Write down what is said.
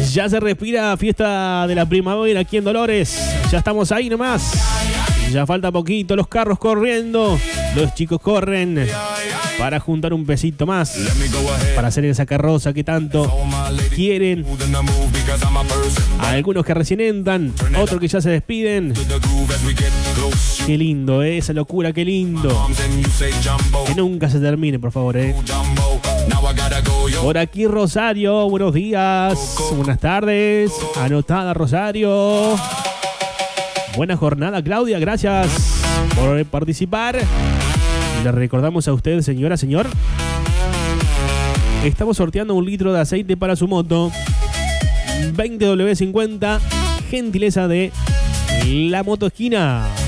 Ya se respira fiesta de la primavera aquí en Dolores. Ya estamos ahí nomás. Ya falta poquito, los carros corriendo. Los chicos corren para juntar un pesito más, para hacer esa carroza que tanto quieren. Algunos que recién entran, otros que ya se despiden. Qué lindo, esa locura, qué lindo. Que nunca se termine, por favor, Por aquí Rosario, buenos días, buenas tardes. Anotada Rosario. Buena jornada, Claudia, gracias por participar. Le recordamos a usted, señora, señor, estamos sorteando 1 litro de aceite para su moto 20W50, gentileza de La Moto Esquina.